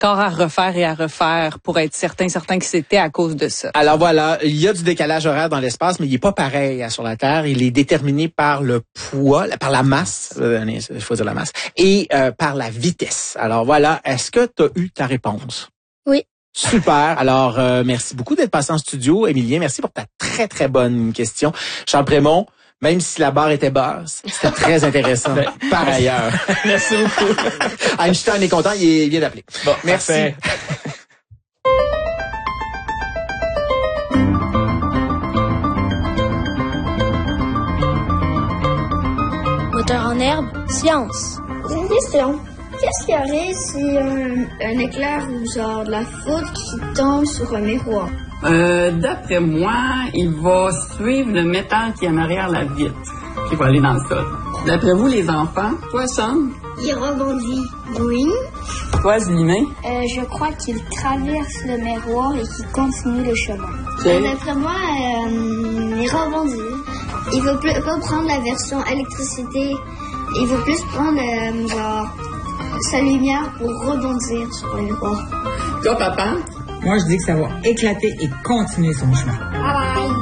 encore à refaire et à refaire pour être certain que c'était à cause de ça. Alors voilà, il y a du décalage horaire dans l'espace, mais il est pas pareil sur la Terre. Il est déterminé par le poids, par la masse, il faut dire la masse, et par la vitesse. Alors voilà, est-ce que tu as eu ta réponse? Oui. Super. Alors, merci beaucoup d'être passé en studio, Émilien. Merci pour ta très, très bonne question. Charles Prémont, même si la barre était basse, c'était très intéressant par ailleurs. Merci beaucoup. Einstein est content, il vient d'appeler. Bon, merci. Parfait. Moteur en herbe, science. J'ai une question. Qu'est-ce qui arrive si un éclair ou genre de la foudre qui tombe sur un miroir? D'après moi, il va suivre le métal qui est en arrière la vitre, qui va aller dans le sol. D'après vous, les enfants, toi, Sam? Il rebondit. Oui. Toi, Zilina? Je crois qu'il traverse le miroir et qu'il continue le chemin. D'après moi, il rebondit. Il veut pas prendre la version électricité. Il veut plus prendre genre sa lumière pour rebondir sur le miroir. Toi, papa? Moi, je dis que ça va éclater et continuer son chemin. Bye bye.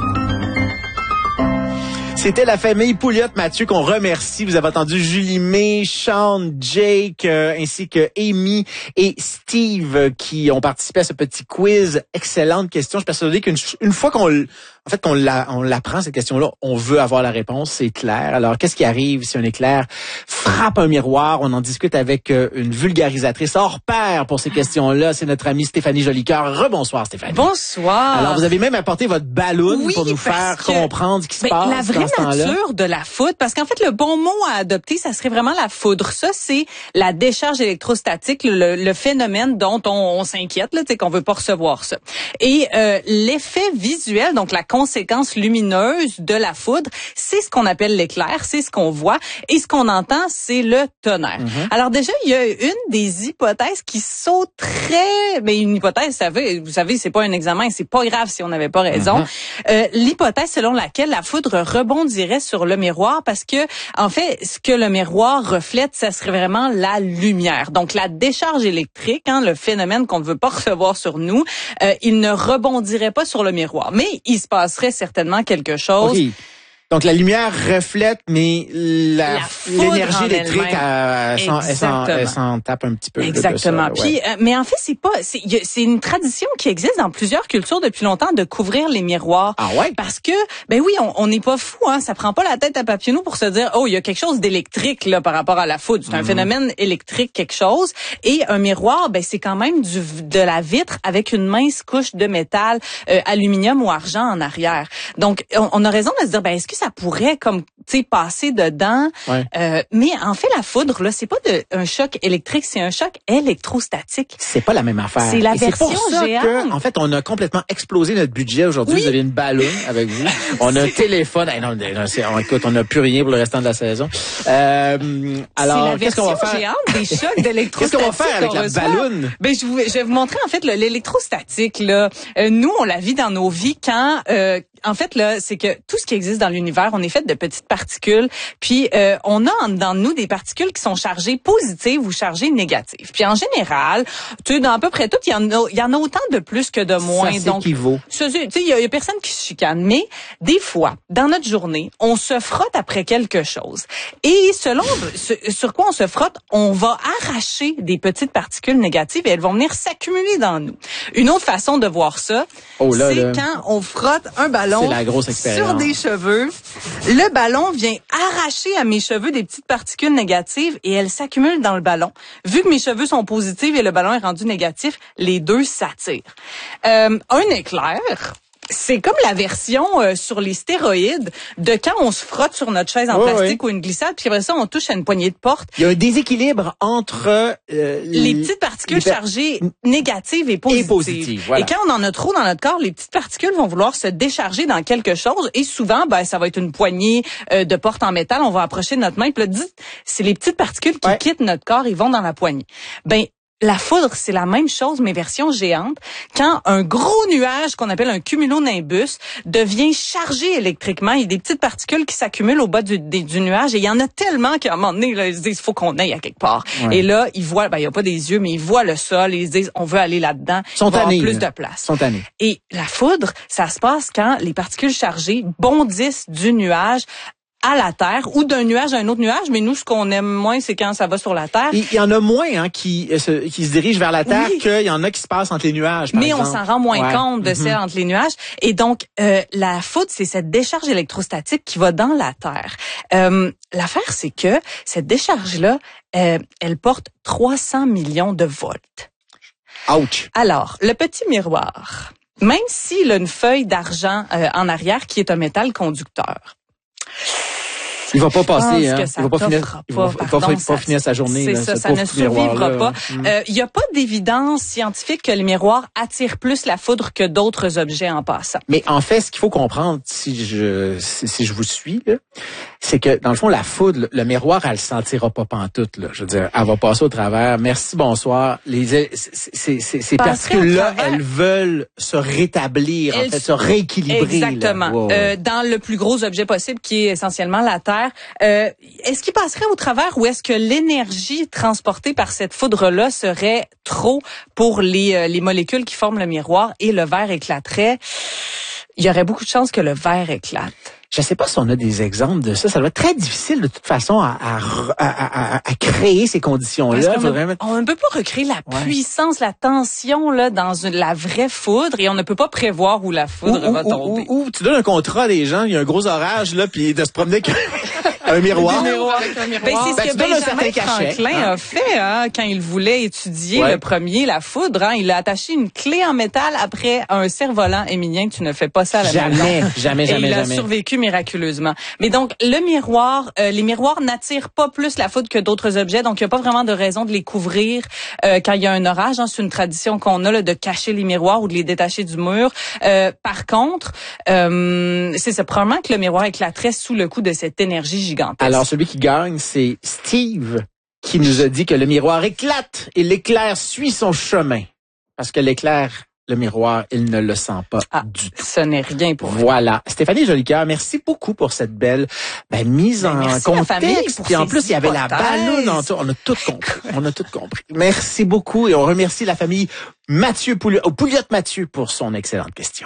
C'était la famille Pouliot-Mathieu qu'on remercie. Vous avez entendu Julie May, Sean, Jake, ainsi que Amy et Steve qui ont participé à ce petit quiz. Excellente question. Je suis persuadé qu'une fois qu'on l'apprend, cette question-là, on veut avoir la réponse, c'est clair. Alors, qu'est-ce qui arrive si un éclair frappe un miroir? On en discute avec une vulgarisatrice hors pair pour ces questions-là. C'est notre amie Stéphanie Jolicoeur. Rebonsoir, Stéphanie. Bonsoir. Alors, vous avez même apporté votre ballon pour nous faire comprendre ce qui se passe la vraie dans ce temps-là. nature de la foudre, parce qu'en fait, le bon mot à adopter, ça serait vraiment la foudre. Ça, c'est la décharge électrostatique, le phénomène dont on s'inquiète, là, qu'on veut pas recevoir ça. Et l'effet visuel, donc la conséquence lumineuse de la foudre, c'est ce qu'on appelle l'éclair, c'est ce qu'on voit, et ce qu'on entend, c'est le tonnerre. Alors déjà, il y a une des hypothèses qui sauterait, mais une hypothèse, vous savez, c'est pas un examen, c'est pas grave si on n'avait pas raison. L'hypothèse selon laquelle la foudre rebondirait sur le miroir, parce que en fait, ce que le miroir reflète, ça serait vraiment la lumière. Donc la décharge électrique, le phénomène qu'on ne veut pas recevoir sur nous, il ne rebondirait pas sur le miroir, mais il se passerait certainement quelque chose. Okay. Donc, la lumière reflète, mais l'énergie électrique, elle s'en tape un petit peu. Exactement. Puis, mais en fait, c'est une tradition qui existe dans plusieurs cultures depuis longtemps de couvrir les miroirs. Ah ouais? Parce que, ben oui, on n'est pas fou, ça prend pas la tête à Papineau pour se dire, il y a quelque chose d'électrique, là, par rapport à la foudre. C'est un phénomène électrique, quelque chose. Et un miroir, ben, c'est quand même de la vitre avec une mince couche de métal, aluminium ou argent en arrière. Donc, on a raison de se dire, ben, est-ce que ça pourrait passer dedans. Ouais. Mais en fait, la foudre, là, c'est pas un choc électrique, c'est un choc électrostatique. C'est pas la même affaire. C'est la version pour ça géante. que, en fait, on a complètement explosé notre budget aujourd'hui. Oui. Vous avez une ballon avec vous. On a un téléphone. Écoute, on n'a plus rien pour le restant de la saison. Alors, qu'est-ce qu'on va faire? C'est la version géante des chocs d'électrostatique. Qu'est-ce qu'on va faire avec la ballon? Ben, je vais vous montrer, en fait, l'électrostatique, là. Nous, on la vit dans nos vies quand, en fait, là, c'est que tout ce qui existe dans l'univers, on est fait de petites particules, puis on a dans nous des particules qui sont chargées positives ou chargées négatives. Puis en général, dans à peu près tout, il y en a autant de plus que de moins. Ça s'équivaut. Donc, il y a personne qui se chicane, mais des fois, dans notre journée, on se frotte après quelque chose. Et selon sur quoi on se frotte, on va arracher des petites particules négatives et elles vont venir s'accumuler dans nous. Une autre façon de voir ça, c'est quand on frotte un ballon la grosse expérience. sur des cheveux. Le ballon vient arracher à mes cheveux des petites particules négatives et elles s'accumulent dans le ballon. Vu que mes cheveux sont positifs et le ballon est rendu négatif, les deux s'attirent. Un éclair, c'est comme la version sur les stéroïdes de quand on se frotte sur notre chaise en plastique ou une glissade, puis après ça, on touche à une poignée de porte. Il y a un déséquilibre entre les petites particules chargées négatives et positives. Voilà. Et quand on en a trop dans notre corps, les petites particules vont vouloir se décharger dans quelque chose et souvent, ça va être une poignée de porte en métal. On va approcher de notre main, puis là, c'est les petites particules qui quittent notre corps, ils vont dans la poignée. la foudre, c'est la même chose, mais version géante. Quand un gros nuage qu'on appelle un cumulonimbus devient chargé électriquement, il y a des petites particules qui s'accumulent au bas du nuage et il y en a tellement qu'à un moment donné, là, ils se disent, il faut qu'on aille à quelque part. Ouais. Et là, ils voient, il y a pas des yeux, mais ils voient le sol et ils se disent, on veut aller là-dedans. Il va y avoir plus de place. Et la foudre, ça se passe quand les particules chargées bondissent du nuage à la Terre ou d'un nuage à un autre nuage, mais nous, ce qu'on aime moins, c'est quand ça va sur la Terre. Il y en a moins qui se dirigent vers la Terre qu'il y en a qui se passent entre les nuages, par exemple. On s'en rend moins compte de ça entre les nuages. Et donc, la foudre, c'est cette décharge électrostatique qui va dans la Terre. L'affaire, c'est que cette décharge-là, elle porte 300 millions de volts. Ouch! Alors, le petit miroir, même s'il a une feuille d'argent en arrière qui est un métal conducteur, il va pas passer, hein. Il va pas finir sa journée. C'est là, ça ne survivra pas. Il y a pas d'évidence scientifique que le miroir attire plus la foudre que d'autres objets en passant. Mais en fait, ce qu'il faut comprendre, si je vous suis, là, c'est que dans le fond, la foudre, le miroir, elle le sentira pas pantoute, là. Je veux dire, elle va passer au travers. Merci, bonsoir. Ces particules-là, elles veulent se rétablir, en fait, se rééquilibrer. Exactement. Wow. Dans le plus gros objet possible, qui est essentiellement la Terre. Est-ce qu'il passerait au travers ou est-ce que l'énergie transportée par cette foudre-là serait trop pour les molécules qui forment le miroir et le verre éclaterait? Il y aurait beaucoup de chances que le verre éclate. Je sais pas si on a des exemples de ça. Ça doit être très difficile de toute façon à créer ces conditions-là. On ne peut pas recréer la puissance, la tension là dans la vraie foudre et on ne peut pas prévoir où la foudre va tomber. Ou tu donnes un contrat à des gens, il y a un gros orage là, puis de se promener avec un miroir. C'est ce que Benjamin Franklin a fait quand il voulait étudier le premier, la foudre. Il a attaché une clé en métal après un cerf-volant. Émilien, tu ne fais pas ça à la maison. Jamais. Il a survécu miraculeusement. Mais donc, le miroir, les miroirs n'attirent pas plus la foudre que d'autres objets, donc il n'y a pas vraiment de raison de les couvrir quand il y a un orage. C'est une tradition qu'on a là, de cacher les miroirs ou de les détacher du mur. Par contre, c'est probablement que le miroir éclaterait sous le coup de cette énergie gigantesque. Alors, celui qui gagne, c'est Steve, qui nous a dit que le miroir éclate et l'éclair suit son chemin. Parce que l'éclair, le miroir, il ne le sent pas du tout. Ce n'est rien pour vous. Voilà. Stéphanie Jolicoeur, merci beaucoup pour cette belle mise en contexte. Puis en plus, il y avait la balloune en tout. On a tout compris. Merci beaucoup et on remercie la famille Pouliot-Mathieu pour son excellente question.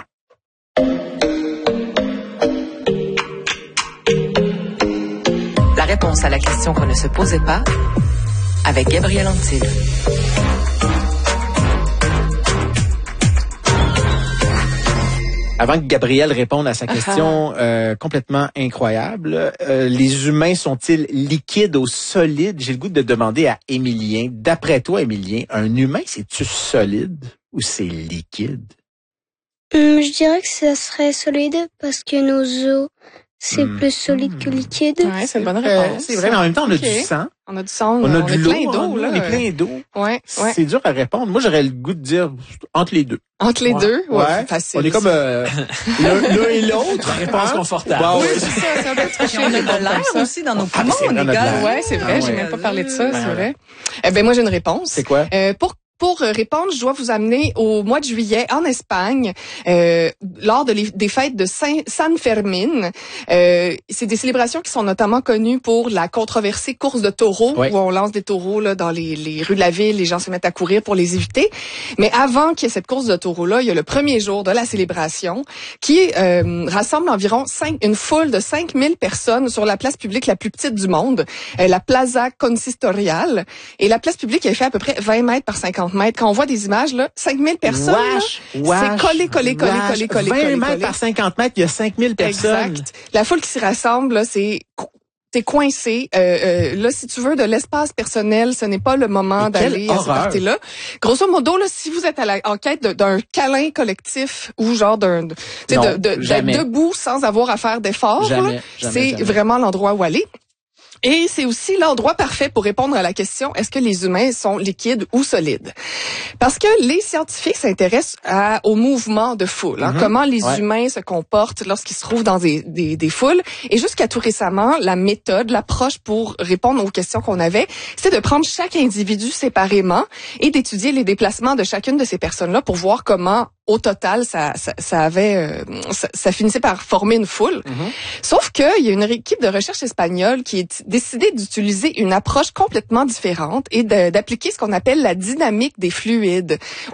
La réponse à la question qu'on ne se posait pas avec Gabriel Antil. Avant que Gabriel réponde à sa question complètement incroyable, les humains sont-ils liquides ou solides? J'ai le goût de demander à Émilien. D'après toi, Émilien, un humain, c'est-tu solide ou c'est liquide? Je dirais que ça serait solide parce que nos os, c'est plus solide que liquide. Ouais, c'est une bonne réponse. C'est vrai, mais en même temps, on a du sang. On a du sang, on a de l'eau, plein d'eau. On est plein d'eau. Ouais. C'est dur à répondre. Moi, j'aurais le goût de dire entre les deux. Entre les deux? Ouais. Facile. On est comme l'un et l'autre. Réponse confortable. Oui, c'est ça. C'est un peu triché. On a de l'air aussi dans nos poumons, les gars. Ouais, c'est vrai. J'ai même pas parlé de ça, c'est vrai. Moi, j'ai une réponse. C'est quoi? Pour répondre, je dois vous amener au mois de juillet en Espagne, lors des fêtes de San Fermín. C'est des célébrations qui sont notamment connues pour la controversée course de taureaux, où on lance des taureaux là dans les rues de la ville, les gens se mettent à courir pour les éviter. Mais avant qu'il y ait cette course de taureaux-là, il y a le premier jour de la célébration qui rassemble environ une foule de 5000 personnes sur la place publique la plus petite du monde, la Plaza Consistorial. Et la place publique, elle fait à peu près 20 mètres par 50 mètres. Quand on voit des images, là, 5000 personnes, c'est collé. 20 mètres par 50 mètres, il y a 5000 personnes. Exact. La foule qui s'y rassemble, là, t'es coincé. Là, si tu veux de l'espace personnel, ce n'est pas le moment d'aller à ce party-là. Grosso modo, là, si vous êtes en quête d'un câlin collectif ou genre d'être debout sans avoir à faire d'efforts, c'est vraiment l'endroit où aller. Et c'est aussi l'endroit parfait pour répondre à la question, est-ce que les humains sont liquides ou solides? Parce que les scientifiques s'intéressent au mouvement de foule, comment les humains se comportent lorsqu'ils se trouvent dans des foules. Et jusqu'à tout récemment, la méthode, l'approche pour répondre aux questions qu'on avait, c'était de prendre chaque individu séparément et d'étudier les déplacements de chacune de ces personnes-là pour voir comment au total, ça finissait par former une foule. Sauf qu'il y a une équipe de recherche espagnole qui a décidé d'utiliser une approche complètement différente et d'appliquer ce qu'on appelle la dynamique des fluides